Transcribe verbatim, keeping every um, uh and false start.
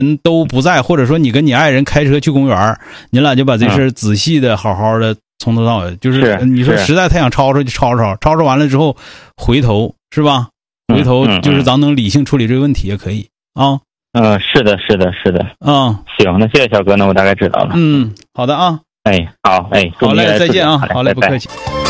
嗯都不在，或者说你跟你爱人开车去公园，你俩就把这事仔细的好好的从头到尾，就是你说实在他想吵吵就吵吵，吵吵完了之后回头是吧？回头就是咱能理性处理这个问题也可以啊。 嗯，是的，是的，是的。 嗯， 行，那谢谢小哥，那我大概知道了。 嗯，好的啊。 哎，好，哎， 好嘞，再见啊，好嘞，不客气。